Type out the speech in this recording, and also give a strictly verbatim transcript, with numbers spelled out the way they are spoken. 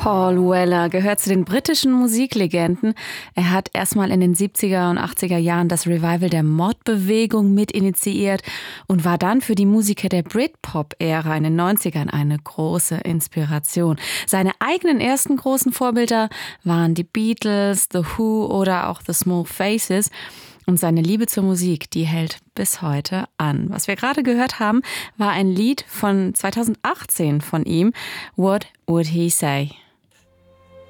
Paul Weller gehört zu den britischen Musiklegenden. Er hat erstmal in den siebziger und achtziger Jahren das Revival der Mod-Bewegung mit initiiert und war dann für die Musiker der Britpop-Ära in den neunzigern eine große Inspiration. Seine eigenen ersten großen Vorbilder waren die Beatles, The Who oder auch The Small Faces. Und seine Liebe zur Musik, die hält bis heute an. Was wir gerade gehört haben, war ein Lied von zweitausendachtzehn von ihm, What Would He Say?